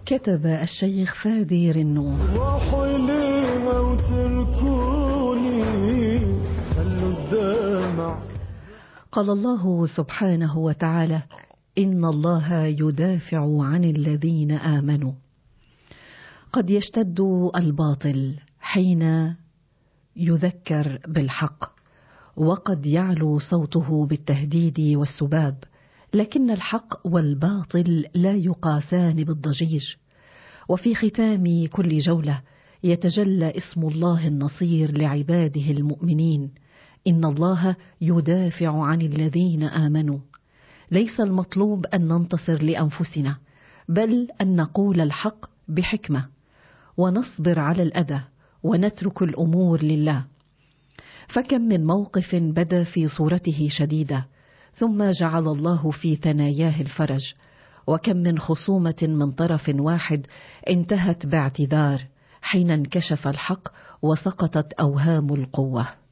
كتب الشيخ فادي رنو: روحوا إلينا وتركوني خلوا الدمع. قال الله سبحانه وتعالى: إن الله يدافع عن الذين آمنوا. قد يشتد الباطل حين يذكر بالحق، وقد يعلو صوته بالتهديد والسباب، لكن الحق والباطل لا يقاسان بالضجيج. وفي ختام كل جولة يتجلى اسم الله النصير لعباده المؤمنين: إن الله يدافع عن الذين آمنوا. ليس المطلوب أن ننتصر لأنفسنا، بل أن نقول الحق بحكمة، ونصبر على الأذى، ونترك الأمور لله. فكم من موقف بدا في صورته شديدة، ثم جعل الله في ثناياه الفرج، وكم من خصومة من طرف واحد انتهت باعتذار حين انكشف الحق وسقطت أوهام القوة.